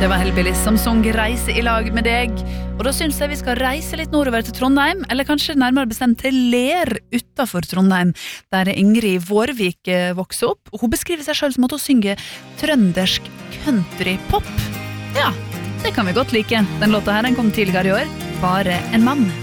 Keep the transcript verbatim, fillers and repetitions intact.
Det var Hellbillies som sang Reise i lag med deg. Og da synes jeg vi skal reise litt nordover til Trondheim, eller kanskje nærmere bestemt til Ler utenfor Trondheim, der Ingrid Vårvik vokser opp. Og hun beskriver seg selv som at hun synger trøndersk countrypop. Ja, det kan vi godt like. Den låta her den kom tidligere i år. Bare en mann.